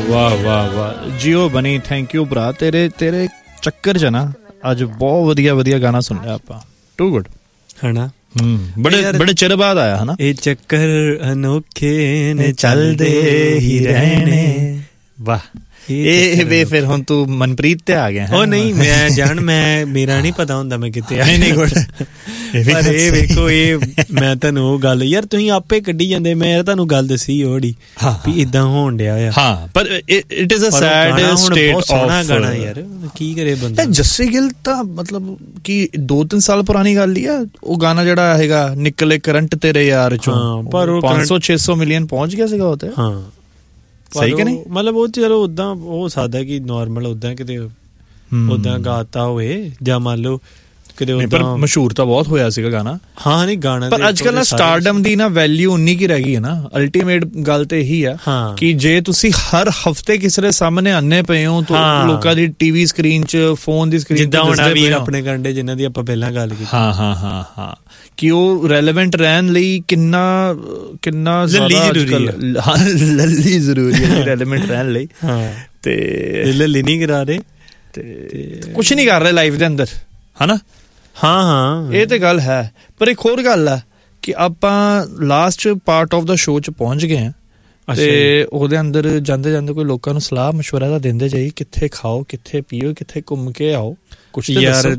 ਵਾਹ ਵਾਹ ਵਾਹ ਜੀਓ ਬਣੀ, ਥੈਂਕ ਯੂ ਭਰਾ। ਤੇਰੇ ਚੱਕਰ 'ਚ ਨਾ ਅੱਜ ਬਹੁਤ ਵਧੀਆ ਗਾਣਾ ਸੁਣ ਲਿਆ ਆਪਾਂ। ਟੂ ਗੁੱਡ ਹੈ ਨਾ। ਬੜੇ ਚਿਰ ਬਾਅਦ ਆਇਆ ਹਨਾ। ਇਹ ਚੱਕਰ ਅਨੋਖੇ ਨੇ ਚੱਲਦੇ ਹੀ ਰਹਿਣੇ। ਵਾਹ। ਇਹ ਵੇ ਫਿਰ ਹੁਣ ਤੂੰ ਮਨਪ੍ਰੀਤ ਤੇ ਆ ਗਿਆ। ਉਹ ਨਹੀਂ, ਮੈਂ ਜਾਣ ਮੇਰਾ ਨਹੀਂ ਪਤਾ ਹੁੰਦਾ ਮੈਂ ਕਿਤੇ ਆਇਆ। ਨਹੀਂ ਗੁੱਡ। ਪਰ ਇਹ ਵੇਖੋ, ਇਹ ਮੈਂ ਤੁਹਾਨੂੰ ਉਹ ਗੱਲ ਯਾਰ ਤੁਸੀਂ ਆਪੇ ਕੱਢੀ ਜਾਂਦੇ, ਮੈਂ ਤੁਹਾਨੂੰ ਗੱਲ ਦੱਸੀ ਉਹੜੀ ਵੀ ਇਦਾਂ ਹੋਣ ਡਿਆ ਆ। ਹਾਂ ਪਰ it is a sad state of ਗਾਣਾ ਯਾਰ, ਕੀ ਕਰੇ ਬੰਦਾ। ਜੱਸੀ ਗਿੱਲ ਤਾਂ ਮਤਲਬ ਕਿ 2-3 ਸਾਲ ਪੁਰਾਣੀ ਗੱਲ ਹੀ ਆ। ਉਹ ਗਾਣਾ ਜਿਹੜਾ ਹੈਗਾ ਨਿਕਲੇ ਕਰੰਟ ਤੇਰੇ ਯਾਰ ਚੋਂ, ਪਰ 500-600 ਮਿਲੀਅਨ ਪਹੁੰਚ ਗਿਆ ਸੀਗਾ ਉਹ ਤੇ। ਹਾਂ ਸਹੀ ਕਿ ਨਹੀਂ? ਮਤਲਬ ਉਹ ਚਲੋ ਉਦਾਂ ਹੋ ਸਕਦਾ ਕਿ ਨੋਰਮਲ ਉਦਾਂ ਕਿਤੇ ਉਦਾਂ ਗਾਤਾ ਹੋਏ, ਜਾਂ ਮੰਨ ਲਓ ਕਿਤੇ ਪਰ ਮਸ਼ਹੂਰ ਤਾਂ ਬਹੁਤ ਹੋਇਆ ਸੀਗਾ ਗਾਣਾ। ਹਾਂ ਨਹੀਂ ਗਾਣਾ, ਪਰ ਅੱਜ ਕੱਲ੍ਹ ਨਾ ਸਟਾਰਡਮ ਦੀ ਨਾ ਵੈਲਿਊ ਉਨੀ ਕੀ ਰਹਿ ਗਈ ਹੈ ਨਾ। ਅਲਟੀਮੇਟ ਗੱਲ ਤੇ ਇਹੀ ਆ ਕਿ ਜੇ ਤੁਸੀਂ ਹਰ ਹਫਤੇ ਕਿਸੇ ਦੇ ਸਾਹਮਣੇ ਆਨੇ ਪਏ ਹੋ ਲੋਕਾਂ ਦੀ ਟੀਵੀ ਸਕਰੀਨ 'ਚ, ਫੋਨ ਦੀ ਸਕਰੀਨ, ਜਿੱਦਾਂ ਹੁਣ ਵੀਰ ਆਪਣੇ ਕੰਡੇ ਜਿਨ੍ਹਾਂ ਦੀ ਆਪਾਂ ਪਹਿਲਾਂ ਗੱਲ ਕੀਤੀ, ਹਾਂ ਕਿ ਉਹ ਰੈਲੇਵੈਂਟ ਰਹਿਣ ਲਈ ਕਿੰਨਾ ਲੱਲੀ ਜ਼ਰੂਰੀ ਹੈ ਰੈਲੇਵੈਂਟ ਰਹਿਣ ਲਈ। ਤੇ ਲੱਲੀ ਨਹੀਂ ਕਰਾ ਰਹੇ ਤੇ ਕੁਛ ਨਹੀਂ ਕਰ ਰਹੇ ਲਾਈਫ ਦੇ ਅੰਦਰ, ਹਨਾ। ਹਾਂ ਇਹ ਤੇ ਗੱਲ ਹੈ। ਪਰ ਇੱਕ ਹੋਰ ਗੱਲ ਹੈ ਕਿ ਆਪਾਂ last part of the show 'ਚ ਪਹੁੰਚ ਗਏ ਹਾਂ ਤੇ ਉਹਦੇ ਅੰਦਰ ਜਾਂਦੇ ਕੋਈ ਲੋਕਾਂ ਨੂੰ ਸਲਾਹ ਮਸ਼ਵਰਾ ਤਾਂ ਦਿੰਦੇ ਜਾਈ, ਕਿੱਥੇ ਖਾਓ, ਕਿੱਥੇ ਪੀਓ, ਕਿੱਥੇ ਘੁੰਮ ਕੇ ਆਓ ਕੁਛ ਯਾਰ।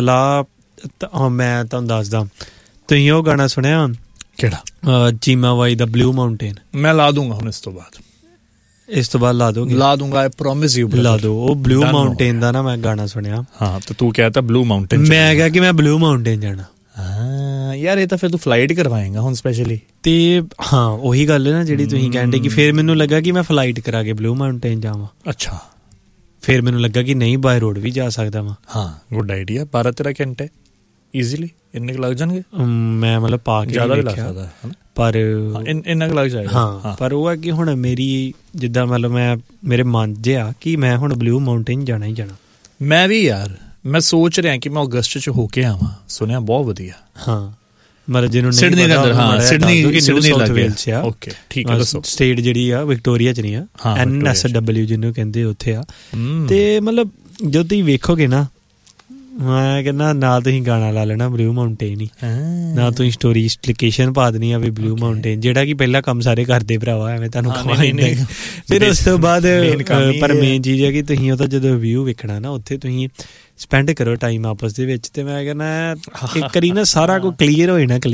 ਸਲਾਹ ਮੈਂ ਤੁਹਾਨੂੰ ਦੱਸਦਾ, ਤੁਸੀਂ ਉਹ ਗਾਣਾ ਸੁਣਿਆ ਕਿਹੜਾ? ਚੀਮਾ ਬਾਈ ਦਾ ਬਲੂ ਮਾਊਂਟੇਨ। ਮੈਂ ਲਾ ਦੂੰਗਾ ਹੁਣ ਇਸ ਤੋਂ ਬਾਅਦ ਲਾ ਦੂੰਗਾ, ਆਈ ਪ੍ਰੋਮਿਸ ਯੂ। ਲਾ ਦੋ ਉਹ ਬਲੂ ਮਾਊਂਟੇਨ ਦਾ ਨਾ ਮੈਂ ਗਾਣਾ ਸੁਣਿਆ। ਹਾਂ ਤੇ ਤੂੰ ਕਹਿ ਤਾ ਬਲੂ ਮਾਊਂਟੇਨ, ਮੈਂ ਕਿਹਾ ਕਿ ਮੈਂ ਬਲੂ ਮਾਊਂਟੇਨ ਜਾਣਾ। ਹਾਂ ਯਾਰ ਇਹ ਤਾਂ ਫਿਰ ਤੂੰ ਫਲਾਈਟ ਕਰਵਾਏਂਗਾ ਹੁਣ ਸਪੈਸ਼ਲੀ। ਤੇ ਹਾਂ ਉਹੀ ਗੱਲ ਹੈ ਨਾ ਜਿਹੜੀ ਤੁਸੀਂ ਕਹਿੰਦੇ ਕਿ ਫਿਰ ਮੈਨੂੰ ਲੱਗਾ ਕਿ ਮੈਂ ਫਲਾਈਟ ਕਰਾ ਕੇ ਬਲੂ ਮਾਊਂਟੇਨ ਜਾਵਾਂ। ਅੱਛਾ, ਫਿਰ ਮੈਨੂੰ ਲੱਗਾ ਕਿ ਨਹੀਂ ਬਾਏ ਰੋਡ ਵੀ ਜਾ ਸਕਦਾ ਵਾਂ। ਹਾਂ ਗੁੱਡ ਆਈਡੀਆ। 12-13 ਘੰਟੇ ਈਜ਼ੀਲੀ ਇੰਨੇ ਕੁ ਲੱਗ ਜਾਣਗੇ। ਮੈਂ ਮਤਲਬ ਪਾ ਕੇ ਜ਼ਿਆਦਾ ਵੀ ਲੱਗ ਸਕਦਾ ਪਰ ਇੰਨਾ ਕੁ ਲੱਗ ਜਾਏਗਾ। ਹਾਂ ਪਰ ਉਹ ਹੈ ਕਿ ਹੁਣ ਮੇਰੀ ਜਿੱਦਾਂ ਮਤਲਬ ਮੇਰੇ ਮਨ 'ਚ ਆ ਕਿ ਮੈਂ ਹੁਣ ਬਲੂ ਮਾਊਂਟੇਨ ਜਾਣਾ ਹੀ ਜਾਣਾ। ਮੈਂ ਵੀ ਯਾਰ ਮੈਂ ਸੋਚ ਰਿਹਾ ਕਿ ਮੈਂ ਅਗਸਤ 'ਚ ਹੋ ਕੇ ਆਵਾਂ। ਸੁਣਿਆ ਬਹੁਤ ਵਧੀਆ। ਹਾਂ ਮਤਲਬ ਜਿਹਨੂੰ ਸਿਡਨੀ ਦੇ ਅੰਦਰ, ਹਾਂ ਸਿਡਨੀ ਸਾਊਥ ਵੇਲਸ ਆ। ਓਕੇ ਠੀਕ ਹੈ, ਦੱਸੋ। ਸਟੇਟ ਜਿਹੜੀ ਆ ਵਿਕਟੋਰੀਆ 'ਚ ਨਹੀਂ ਆ, NSW ਜਿਹਨੂੰ ਕਹਿੰਦੇ ਉੱਥੇ ਆ। ਤੇ ਮਤਲਬ ਜਦੋਂ ਤੁਸੀਂ ਵੇਖੋਗੇ ਨਾ, ਮੈਂ ਕਹਿੰਦਾ ਨਾਲ ਤੁਸੀਂ ਗਾਣਾ ਲਾ ਲੈਣਾ ਬਲੂ ਮਾਊਂਟੇਨ ਹੀ, ਨਾਲ ਤੁਸੀਂ ਸਟੋਰੀ ਲੋਕੇਸ਼ਨ ਪਾ ਦੇਣੀ ਆ ਵੀ ਬਲੂ ਮਾਊਂਟੇਨ, ਜਿਹੜਾ ਕਿ ਪਹਿਲਾ ਕੰਮ ਸਾਰੇ ਕਰਦੇ ਭਰਾਵਾ, ਐਵੇਂ ਤੁਹਾਨੂੰ ਖਵਾਉਂਦੇ। ਫਿਰ ਉਸ ਤੋਂ ਬਾਅਦ ਪਰ ਮੇਨ ਚੀਜ਼ ਹੈ ਕਿ ਤੁਸੀਂ ਉਹਦਾ ਜਦੋਂ ਵਿਊ ਵੇਖਣਾ ਨਾ, ਉੱਥੇ ਤੁਸੀਂ ਸਪੈਂਡ ਕਰੋ ਟਾਈਮ ਆਪਸ ਦੇ ਵਿੱਚ। ਤੇ ਮੈਂ ਕਹਿੰਦਾ ਇੱਕ ਵਾਰੀ ਨਾ ਸਾਰਾ ਕੁਝ ਕਲੀਅਰ ਹੋ ਜਾਣਾ,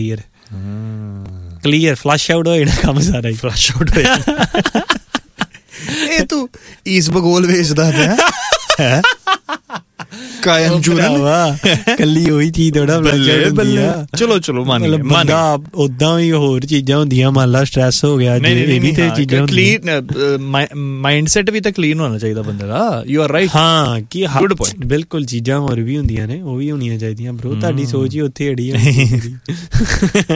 ਕਲੀਅਰ ਫਲੈਸ਼ ਆਊਟ ਹੋ ਜਾਣਾ ਕੰਮ ਸਾਰਾ ਹੀ, ਫਲੈਸ਼ ਆਊਟ ਹੋ ਜਾਣਾ। ਇਹ ਤੂੰ ਈਸ ਬਗੋਲ ਵੇਚਦਾ ਹੈ ਕਾਇਮ ਜੁੜਾ ਕੱਲੀ ਉਹੀ ਚੀਜ਼ ਥੋੜਾ ਚਲੋ ਮੰਨ ਓਦਾਂ ਵੀ ਹੋਰ ਚੀਜ਼ਾਂ ਹੁੰਦੀਆਂ, ਮੰਨ ਲਾ ਸਟ੍ਰੈਸ ਹੋ ਗਿਆ, ਇਹ ਵੀ ਤੇ ਚੀਜ਼ਾਂ ਮਾਈਂਡ ਸੈਟ ਵੀ ਤਾਂ ਕਲੀਨ ਹੋਣਾ ਚਾਹੀਦਾ ਬੰਦੇ ਦਾ। You are right. ਹਾਂ ਕੀ ਗੁੱਡ ਪੁਆਇੰਟ। ਬਿਲਕੁਲ ਚੀਜ਼ਾਂ ਹੋਰ ਵੀ ਹੁੰਦੀਆਂ ਨੇ, ਉਹ ਵੀ ਹੋਣੀਆਂ ਚਾਹੀਦੀਆਂ ਬਰੋ। ਤੁਹਾਡੀ ਸੋਚ ਹੀ ਉੱਥੇ ਅੜੀ ਹੈ।